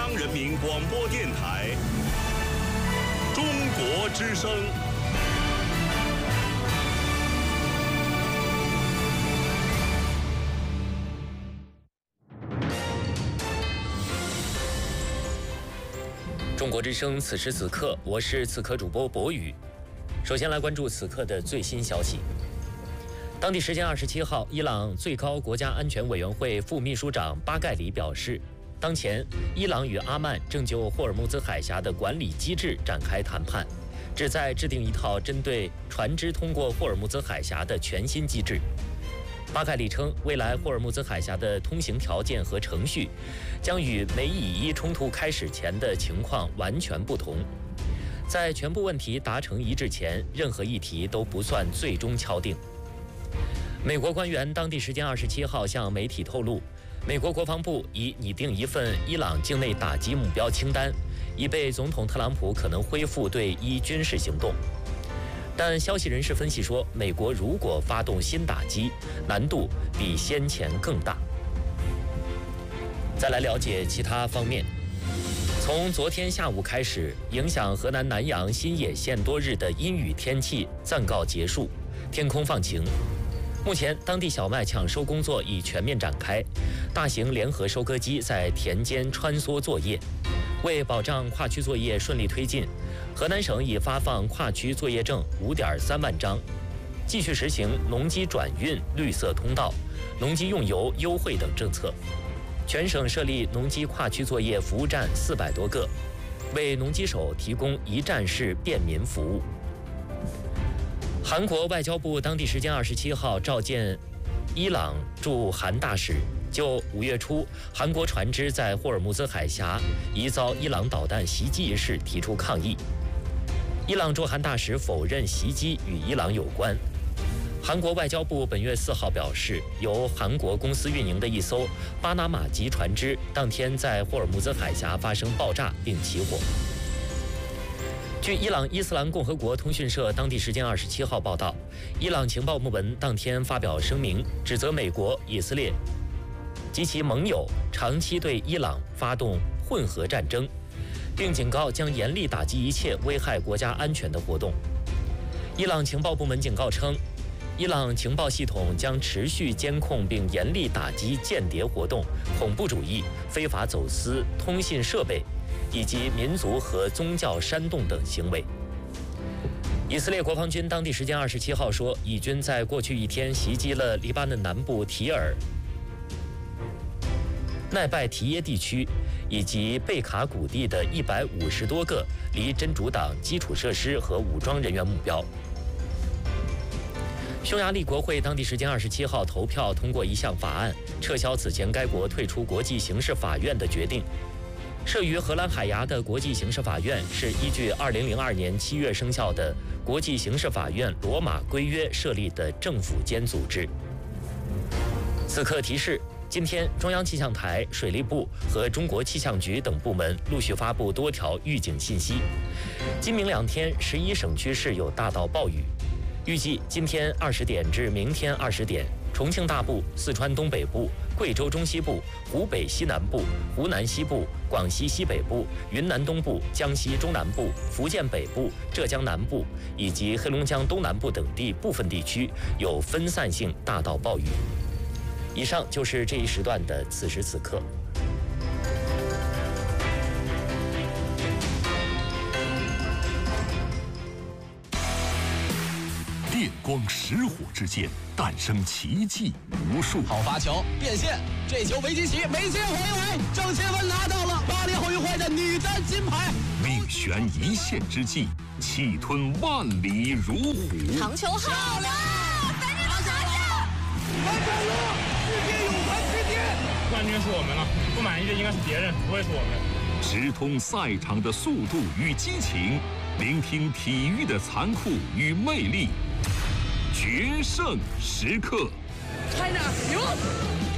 央人民广播电台中国之声。 中国之声，此时此刻，我是此刻主播博宇。首先来关注此刻的最新消息。当地时间27号，伊朗最高国家安全委员会副秘书长巴盖里表示，当前伊朗与阿曼正就霍尔木兹海峡的管理机制展开谈判，旨在制定一套针对船只通过霍尔木兹海峡的全新机制。巴盖里称，未来霍尔木兹海峡的通行条件和程序将与美以伊冲突开始前的情况完全不同。在全部问题达成一致前，任何议题都不算最终敲定。美国官员当地时间27号向媒体透露，美国国防部已拟定一份伊朗境内打击目标清单，以备总统特朗普可能恢复对伊军事行动。但消息人士分析说，美国如果发动新打击，难度比先前更大。再来了解其他方面。从昨天下午开始，影响河南南阳新野县多日的阴雨天气暂告结束，天空放晴。目前，当地小麦抢收工作已全面展开，大型联合收割机在田间穿梭作业。为保障跨区作业顺利推进，河南省已发放跨区作业证5.3万张，继续实行农机转运绿色通道、农机用油优惠等政策。全省设立农机跨区作业服务站400多个，为农机手提供一站式便民服务。韩国外交部当地时间27号召见伊朗驻韩大使，就5月初韩国船只在霍尔木兹海峡疑遭伊朗导弹袭击一事提出抗议。伊朗驻韩大使否认袭击与伊朗有关。韩国外交部本月4号表示，由韩国公司运营的一艘巴拿马籍船只当天在霍尔木兹海峡发生爆炸并起火。据伊朗伊斯兰共和国通讯社当地时间27号报道，伊朗情报部门当天发表声明，指责美国、以色列及其盟友长期对伊朗发动混合战争，并警告将严厉打击一切危害国家安全的活动。伊朗情报部门警告称，伊朗情报系统将持续监控并严厉打击间谍活动、恐怖主义、非法走私通信设备以及民族和宗教煽动等行为。以色列国防军当地时间27号说，以军在过去一天袭击了黎巴嫩南部提尔奈拜提耶地区以及贝卡谷地的150多个离真主党基础设施和武装人员目标。匈牙利国会当地时间27号投票通过一项法案，撤销此前该国退出国际刑事法院的决定。设于荷兰海牙的国际刑事法院是依据2002年7月生效的国际刑事法院罗马规约设立的政府间组织。此刻提示，今天中央气象台、水利部和中国气象局等部门陆续发布多条预警信息。今明2天11省区市有大到暴雨，预计今天20点至明天20点，重庆大部、四川东北部、贵州中西部、湖北西南部、湖南西部、广西西北部、云南东部、江西中南部、福建北部、浙江南部以及黑龙江东南部等地部分地区有分散性大到暴雨。以上就是这一时段的此时此刻。 电光石火之间诞生奇迹无数。 好发球变线，这球维基奇没接回围，郑钦文拿到了巴黎奥运会的女单金牌。 命悬一线之际，气吞万里如虎。 长球好了，反正都拿下！ 完成了世界泳坛之巅。 冠军是我们了，不满意的应该是别人，不会是我们。 直通赛场的速度与激情，聆听体育的残酷与魅力。决胜时刻 China 赢！